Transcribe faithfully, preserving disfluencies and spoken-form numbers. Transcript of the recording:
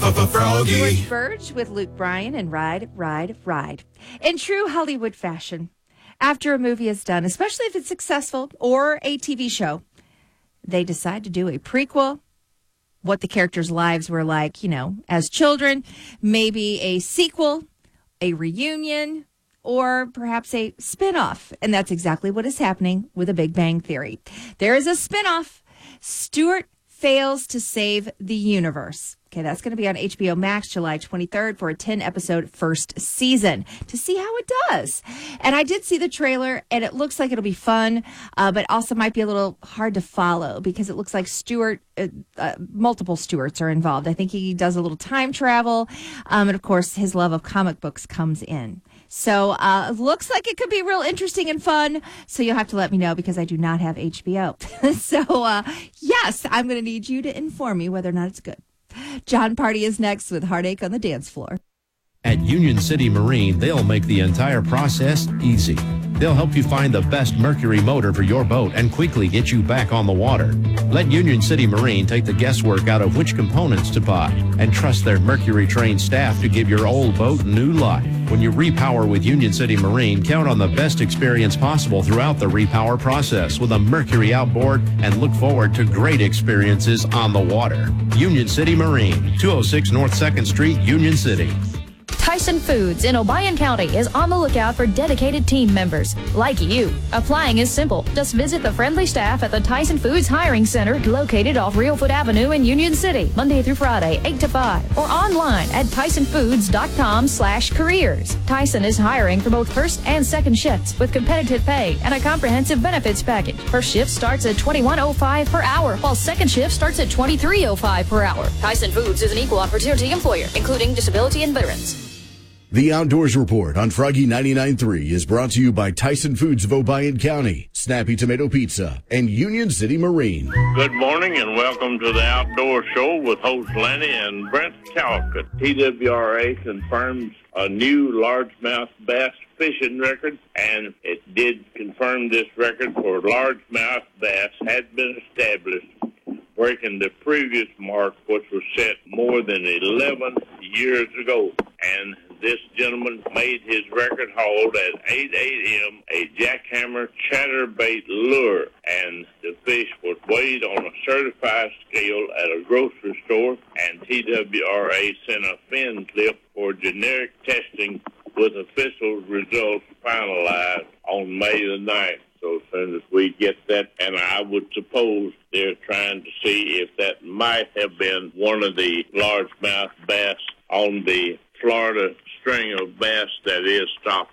Froggy. George Birch with Luke Bryan and Ride, Ride, Ride. In true Hollywood fashion, after a movie is done, especially if it's successful or a T V show, they decide to do a prequel, what the characters' lives were like, you know, as children, maybe a sequel, a reunion, or perhaps a spinoff. And that's exactly what is happening with The Big Bang Theory. There is a spinoff. Stuart fails to save the universe. Okay, that's going to be on H B O Max July twenty-third for a ten-episode first season to see how it does. And I did see the trailer, and it looks like it'll be fun, uh, but also might be a little hard to follow because it looks like Stuart, uh, uh, multiple Stuarts are involved. I think he does a little time travel, um, and of course, his love of comic books comes in. So uh, it looks like it could be real interesting and fun. So you'll have to let me know because I do not have H B O. so uh, yes, I'm going to need you to inform me whether or not it's good. John Party is next with Heartache on the Dance Floor. At Union City Marine, they'll make the entire process easy. They'll help you find the best Mercury motor for your boat and quickly get you back on the water. Let Union City Marine take the guesswork out of which components to buy and trust their Mercury-trained staff to give your old boat new life. When you repower with Union City Marine, count on the best experience possible throughout the repower process with a Mercury outboard and look forward to great experiences on the water. Union City Marine, two oh six North second Street, Union City. Tyson Foods in Obion County is on the lookout for dedicated team members like you. Applying is simple. Just visit the friendly staff at the Tyson Foods Hiring Center located off Reelfoot Avenue in Union City, Monday through Friday, eight to five, or online at tysonfoods.com slash careers. Tyson is hiring for both first and second shifts with competitive pay and a comprehensive benefits package. First shift starts at twenty-one oh five per hour, while second shift starts at twenty-three oh five per hour. Tyson Foods is an equal opportunity employer, including disability and veterans. The Outdoors Report on Froggy ninety-nine point three is brought to you by Tyson Foods of Obion County, Snappy Tomato Pizza, and Union City Marine. Good morning and welcome to the Outdoor Show with host Lenny and Brent Callicut. T W R A confirms a new largemouth bass fishing record, and it did confirm this record for largemouth bass had been established, breaking the previous mark, which was set more than eleven years ago. And this gentleman made his record hauled at eight a.m. a jackhammer chatterbait lure, and the fish was weighed on a certified scale at a grocery store, and T W R A sent a fin clip for generic testing with official results finalized on May the ninth. So as soon as we get that, and I would suppose they're trying to see if that might have been one of the largemouth bass on the Florida string of bass that is stocked